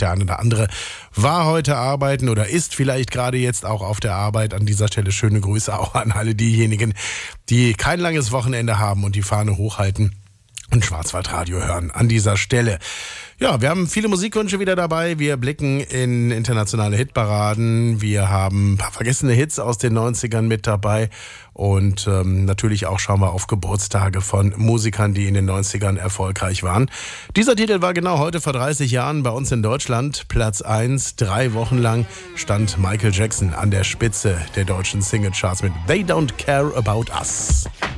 Der eine oder andere war heute arbeiten oder ist vielleicht gerade jetzt auch auf der Arbeit. An dieser Stelle schöne Grüße auch an alle diejenigen, die kein langes Wochenende haben und die Fahne hochhalten und Schwarzwaldradio hören an dieser Stelle. Ja, wir haben viele Musikwünsche wieder dabei. Wir blicken in internationale Hitparaden. Wir haben ein paar vergessene Hits aus den 90ern mit dabei. Und natürlich auch schauen wir auf Geburtstage von Musikern, die in den 90ern erfolgreich waren. Dieser Titel war genau heute vor 30 Jahren bei uns in Deutschland Platz 1. 3 Wochen lang stand Michael Jackson an der Spitze der deutschen Singlecharts mit They Don't Care About Us.